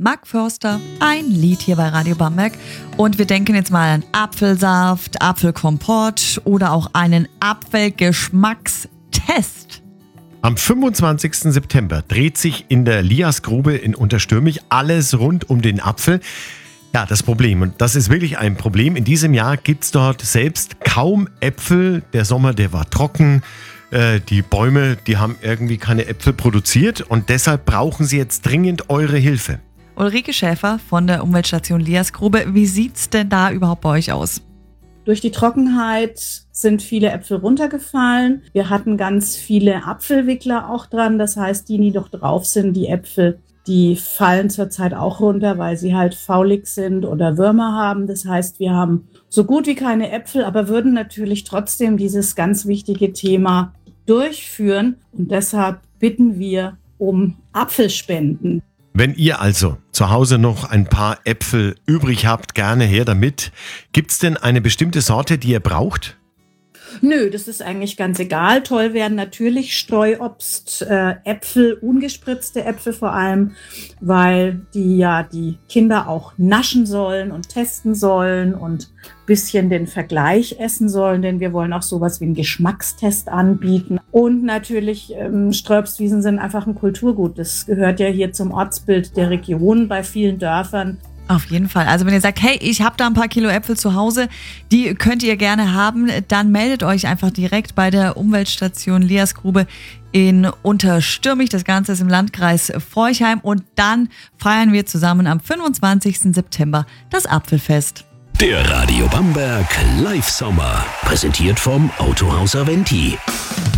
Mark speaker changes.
Speaker 1: Mark Förster, ein Lied hier bei Radio Bamberg. Und wir denken jetzt mal an Apfelsaft, Apfelkompott oder auch einen Apfelgeschmackstest.
Speaker 2: Am 25. September dreht sich in der Liasgrube in Unterstürmich alles rund um den Apfel. Ja, das Problem, und das ist wirklich ein Problem, in diesem Jahr gibt es dort selbst kaum Äpfel. Der Sommer, der war trocken. Die Bäume, die haben irgendwie keine Äpfel produziert und deshalb brauchen sie jetzt dringend eure Hilfe.
Speaker 1: Ulrike Schäfer von der Umweltstation Liasgrube, wie sieht's denn da überhaupt bei euch aus?
Speaker 3: Durch die Trockenheit sind viele Äpfel runtergefallen. Wir hatten ganz viele Apfelwickler auch dran. Das heißt, die noch drauf sind, die Äpfel, die fallen zurzeit auch runter, weil sie halt faulig sind oder Würmer haben. Das heißt, wir haben so gut wie keine Äpfel, aber würden natürlich trotzdem dieses ganz wichtige Thema durchführen. Und deshalb bitten wir um Apfelspenden.
Speaker 2: Wenn ihr also zu Hause noch ein paar Äpfel übrig habt, gerne her damit. Gibt's denn eine bestimmte Sorte, die ihr braucht?
Speaker 3: Nö, das ist eigentlich ganz egal. Toll wären natürlich Streuobst, Äpfel, ungespritzte Äpfel vor allem, weil die Kinder auch naschen sollen und testen sollen und ein bisschen den Vergleich essen sollen, denn wir wollen auch sowas wie einen Geschmackstest anbieten. Und natürlich, Streuobstwiesen sind einfach ein Kulturgut. Das gehört ja hier zum Ortsbild der Region bei vielen Dörfern.
Speaker 1: Auf jeden Fall. Also wenn ihr sagt, hey, ich habe da ein paar Kilo Äpfel zu Hause, die könnt ihr gerne haben, dann meldet euch einfach direkt bei der Umweltstation Liasgrube in Unterstürmich. Das Ganze ist im Landkreis Forchheim und dann feiern wir zusammen am 25. September das Apfelfest.
Speaker 4: Der Radio Bamberg Live Sommer, präsentiert vom Autohaus Aventi.